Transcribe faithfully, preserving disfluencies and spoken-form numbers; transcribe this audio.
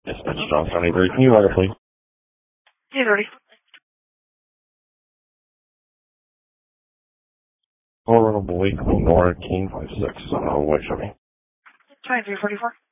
Dispatch John seventy-three. Can you order, please? eight thirty. Four Rental Blake, Nora, King, five six. Uh, wait for me. twenty-three forty-four.